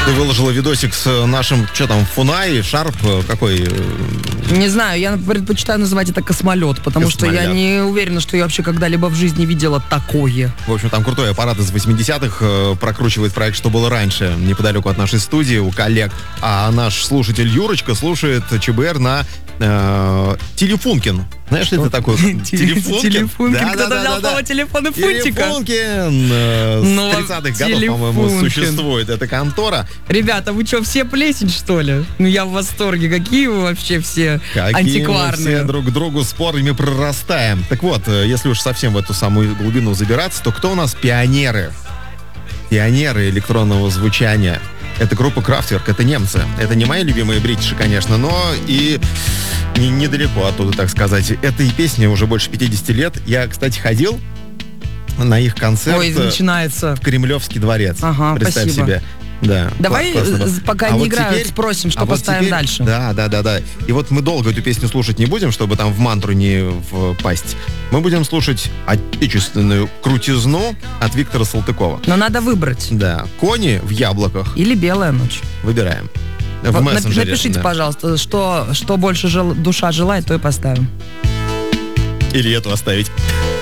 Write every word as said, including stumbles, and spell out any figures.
Ты выложила видосик с нашим, что там, Фунай, Шарп, какой? Не знаю, я предпочитаю называть это космолет, потому Космолет. что я не уверена, что я вообще когда-либо в жизни видела такое. В общем, там крутой аппарат из восьмидесятых, э, прокручивает проект «Что было раньше», неподалеку от нашей студии, у коллег. А наш слушатель Юрочка слушает ЧБР на э, Телефункин. Знаешь, что это такое? Телефункин? Телефункин. Кто-то взял слово телефон и фунтика. Телефункин. э, Ну, С тридцатых годов, по-моему, Телефункин. существует эта контора. Ребята, вы что, все плесень, что ли? Ну, я в восторге. Какие вы вообще все Какие антикварные. мы все друг к другу спорами прорастаем. Так вот, э, если уж совсем в эту самую глубину забираться, то кто у нас пионеры? Пионеры электронного звучания. Это группа Kraftwerk, это немцы. Это не мои любимые бритиши, конечно, но и не- недалеко оттуда, так сказать. Этой песне уже больше пятьдесят лет. Я, кстати, ходил на их концерт Ой, э, начинается. в Кремлевский дворец. Ага, Представь спасибо. себе. Да, Давай, класс- классно было. э, пока А не вот играют, теперь- спросим, что а вот поставим теперь- дальше. Да, да, да, да. И вот мы долго эту песню слушать не будем, чтобы там в мантру не впасть. Мы будем слушать отечественную крутизну от Виктора Салтыкова. Но надо выбрать. Да, кони в яблоках. Или белая ночь. Выбираем. В Вот нап- мессенджере. напишите, да. пожалуйста, что, что больше жел- душа желает, то и поставим. Или эту оставить.